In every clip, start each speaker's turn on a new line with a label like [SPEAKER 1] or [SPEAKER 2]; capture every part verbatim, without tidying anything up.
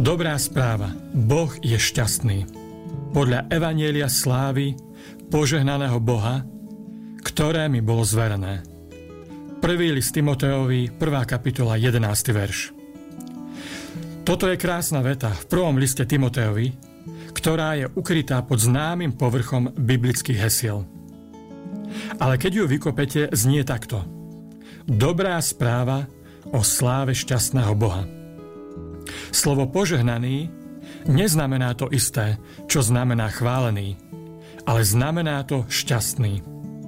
[SPEAKER 1] Dobrá správa. Boh je šťastný. Podľa Evanjelia slávy požehnaného Boha, ktoré mi bolo zverené. Prvý list Timotejovi, prvá kapitola, jedenásty verš. Toto je krásna veta v prvom liste Timotejovi, ktorá je ukrytá pod známym povrchom biblických hesiel. Ale keď ju vykopete, znie takto. Dobrá správa o sláve šťastného Boha. Slovo požehnaný neznamená to isté, čo znamená chválený, ale znamená to šťastný.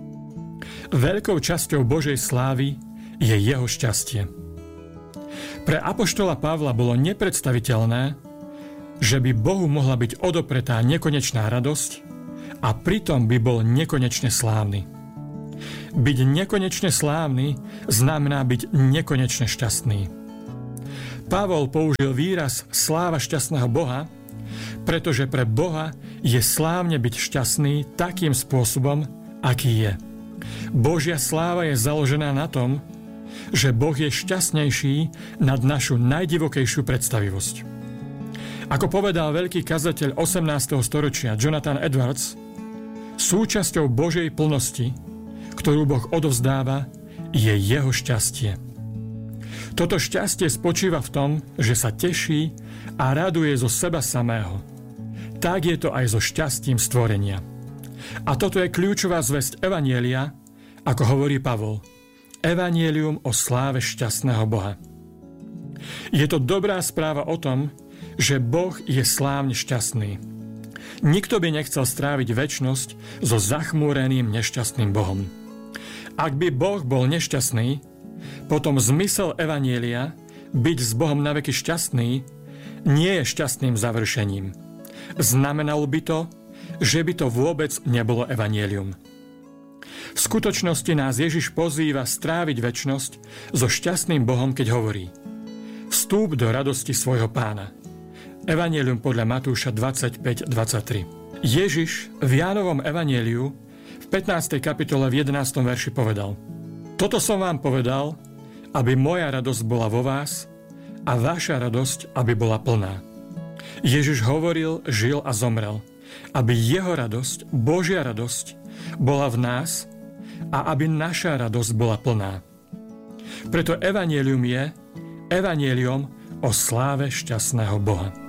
[SPEAKER 1] Veľkou časťou Božej slávy je jeho šťastie. Pre apoštola Pavla bolo nepredstaviteľné, že by Bohu mohla byť odopretá nekonečná radosť a pritom by bol nekonečne slávny. Byť nekonečne slávny znamená byť nekonečne šťastný. Pavol použil výraz sláva šťastného Boha, pretože pre Boha je slávne byť šťastný takým spôsobom, aký je. Božia sláva je založená na tom, že Boh je šťastnejší nad našu najdivokejšiu predstavivosť. Ako povedal veľký kazateľ osemnásteho storočia Jonathan Edwards, súčasťou Božej plnosti, ktorú Boh odovzdáva, je jeho šťastie. Toto šťastie spočíva v tom, že sa teší a raduje zo seba samého. Tak je to aj so šťastím stvorenia. A toto je kľúčová zvesť Evanjelia, ako hovorí Pavol. Evanjelium o sláve šťastného Boha. Je to dobrá správa o tom, že Boh je slávne šťastný. Nikto by nechcel stráviť večnosť so zachmúreným nešťastným Bohom. Ak by Boh bol nešťastný, potom zmysel Evanjelia, byť s Bohom naveky šťastný, nie je šťastným završením. Znamenalo by to, že by to vôbec nebolo Evanjelium. V skutočnosti nás Ježiš pozýva stráviť večnosť so šťastným Bohom, keď hovorí: Vstúp do radosti svojho Pána. Evanjelium podľa Matúša dvadsaťpäť dvadsaťtri. Ježiš v Jánovom evanjeliu v pätnástej kapitole v jedenástom verši povedal: Toto som vám povedal, aby moja radosť bola vo vás a vaša radosť, aby bola plná. Ježiš hovoril, žil a zomrel, aby jeho radosť, Božia radosť, bola v nás a aby naša radosť bola plná. Preto evanjelium je evanjelium o sláve šťastného Boha.